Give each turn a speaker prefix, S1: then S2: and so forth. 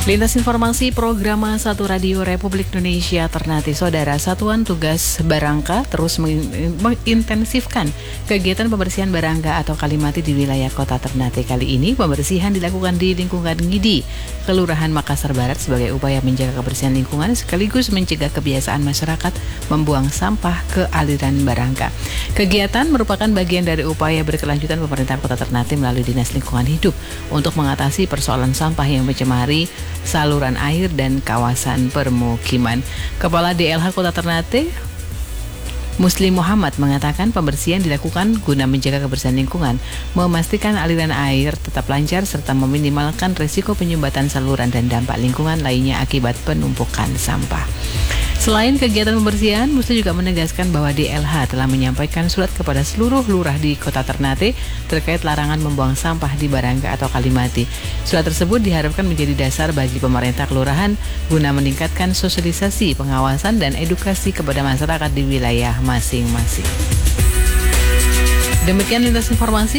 S1: Lintas informasi program 1 Radio Republik Indonesia Ternate. Saudara, Satuan Tugas Barangka terus mengintensifkan kegiatan pembersihan barangka atau kalimati di wilayah kota Ternate. Kali ini pembersihan dilakukan di lingkungan Ngidi, Kelurahan Makassar Barat sebagai upaya menjaga kebersihan lingkungan sekaligus mencegah kebiasaan masyarakat membuang sampah ke aliran barangka. Kegiatan merupakan bagian dari upaya berkelanjutan pemerintah kota Ternate melalui Dinas Lingkungan Hidup untuk mengatasi persoalan sampah yang mencemari saluran air dan kawasan permukiman. Kepala DLH Kota Ternate, Muslim Muhammad, mengatakan pembersihan dilakukan guna menjaga kebersihan lingkungan, memastikan aliran air tetap lancar serta meminimalkan risiko penyumbatan saluran dan dampak lingkungan lainnya akibat penumpukan sampah. Selain kegiatan pembersihan, Muslim juga menegaskan bahwa DLH telah menyampaikan surat kepada seluruh lurah di Kota Ternate terkait larangan membuang sampah di barangka atau kalimati. Surat tersebut diharapkan menjadi dasar bagi pemerintah kelurahan guna meningkatkan sosialisasi, pengawasan, dan edukasi kepada masyarakat di wilayah masing-masing. Demikian lintas informasi.